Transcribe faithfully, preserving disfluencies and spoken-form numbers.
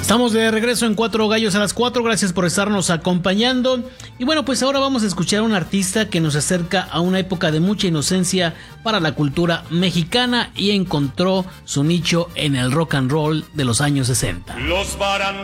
Estamos de regreso en Cuatro Gallos a las Cuatro. Gracias por estarnos acompañando. Y bueno, pues ahora vamos a escuchar a un artista que nos acerca a una época de mucha inocencia para la cultura mexicana y encontró su nicho en el rock and roll de los años sesenta. Los